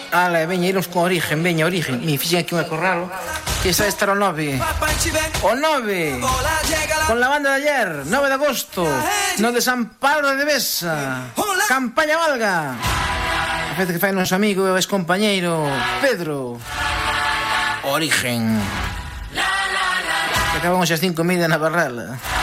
Ale, veña, irnos con Origen, veña, Origen. Mi fixen aquí un acorralo. Que está estar o 9. O 9. Con la banda de ayer, 9 de agosto. No desamparo de Devesa. Campaña Valga. A vez que fai noso amigo e ex-compañeiro Pedro. Origen. Que acaban as 5 medidas na barrela.